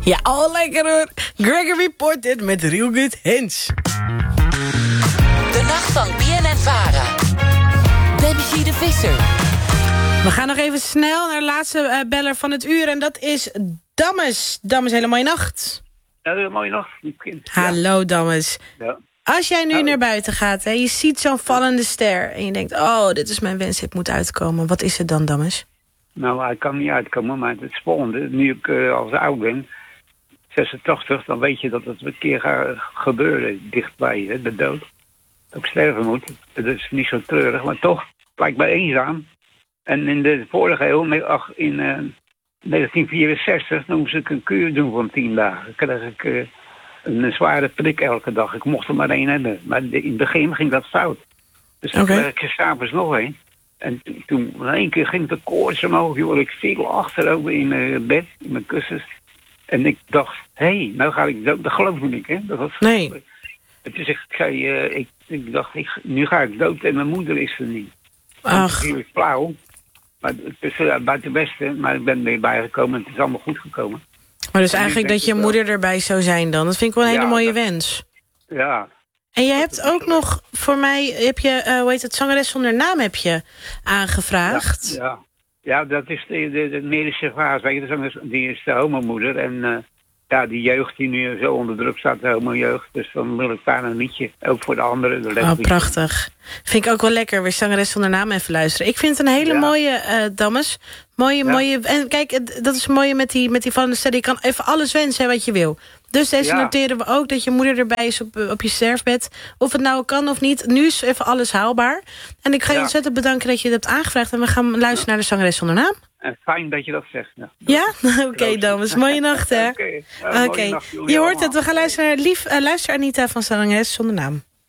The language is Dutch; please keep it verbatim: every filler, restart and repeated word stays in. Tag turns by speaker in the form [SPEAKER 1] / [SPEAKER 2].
[SPEAKER 1] Ja, al lekker hoor. Gregory Porter met Real Good Hens.
[SPEAKER 2] De nacht van B N N Vara. Debbie de Visser.
[SPEAKER 1] We gaan nog even snel naar de laatste uh, beller van het uur. En dat is Dammes. Dammes, hele mooie nacht.
[SPEAKER 3] Ja, hele mooie nacht, lief kind.
[SPEAKER 1] Hallo, ja. Dammes.
[SPEAKER 3] Ja.
[SPEAKER 1] Als jij nu
[SPEAKER 3] nou,
[SPEAKER 1] naar buiten gaat, hè, je ziet zo'n vallende ster... en je denkt, oh, dit is mijn wens, dit moet uitkomen. Wat is het dan, Dammes?
[SPEAKER 3] Nou, hij kan niet uitkomen, maar het spannende, nu ik uh, als oud ben, zesentachtig, dan weet je dat het een keer gaat gebeuren dichtbij, hè, de dood. Dat ik sterven moet. Dat is niet zo treurig, maar toch lijkt mij eenzaam. En in de vorige eeuw, in uh, negentien vierenzestig, toen moest ik een kuur doen van tien dagen. Kreeg ik uh, een zware prik elke dag. Ik mocht er maar één hebben. Maar in het begin ging dat fout. Dus dan okay. kreeg ik er s'avonds nog één. En toen in één keer ging de koorts omhoog, joh. Ik viel achterover in mijn bed, in mijn kussens. En ik dacht, hé, hey, nou ga ik dood. Dat geloof ik niet, hè. Dat was
[SPEAKER 1] nee.
[SPEAKER 3] Het is echt, ik zei, uh, ik, ik dacht, ik, nu ga ik dood en mijn moeder is er niet.
[SPEAKER 1] Ach.
[SPEAKER 3] Ik flauw. Maar het is uh, buiten het beste, maar ik ben erbij gekomen en het is allemaal goed gekomen.
[SPEAKER 1] Maar dus en eigenlijk dat je moeder wel erbij zou zijn dan, dat vind ik wel een ja, hele mooie dat, wens.
[SPEAKER 3] Ja.
[SPEAKER 1] En je hebt ook nog, voor mij, heb je, uh, hoe heet het, zangeres zonder naam heb je aangevraagd.
[SPEAKER 3] Ja, ja. ja dat is de, de, de medische fase, weet je, die is de homomoeder en... Uh, ja, die jeugd die nu zo onder druk staat, de homo-jeugd. Dus dan wil ik daar een liedje, ook voor de anderen. De
[SPEAKER 1] oh, prachtig. Vind ik ook wel lekker, weer zangeres zonder naam even luisteren. Ik vind het een hele ja. mooie, uh, Dammes. Mooie, ja. mooie... En kijk, dat is het mooie met die, met die vallende ster. Je kan even alles wensen wat je wil. Dus deze ja. noteren we ook, dat je moeder erbij is op, op je sterfbed. Of het nou kan of niet. Nu is even alles haalbaar. En ik ga je ja. ontzettend bedanken dat je het hebt aangevraagd. En we gaan luisteren ja. naar de zangeres zonder naam.
[SPEAKER 3] En fijn dat je dat zegt. Ja,
[SPEAKER 1] ja? Oké, okay, Dammes. Mooie nacht, hè? Oké. Okay. Ja, okay. Je hoort het. We gaan luisteren naar lief, uh, luister Anita van zangeres zonder naam.